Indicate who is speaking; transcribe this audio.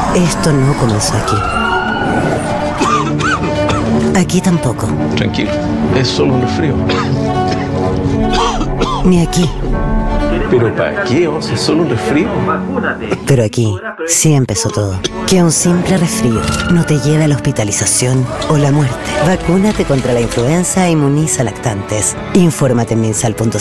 Speaker 1: Esto no comenzó aquí. Aquí tampoco.
Speaker 2: Tranquilo, es solo un resfrío.
Speaker 1: Ni aquí.
Speaker 2: ¿Pero para qué, Oz? ¿Es solo un resfrío?
Speaker 1: Pero aquí sí empezó todo. Que un simple resfrío no te lleve a la hospitalización o la muerte. Vacúnate contra la influenza e inmuniza lactantes. Infórmate en minsal.cl.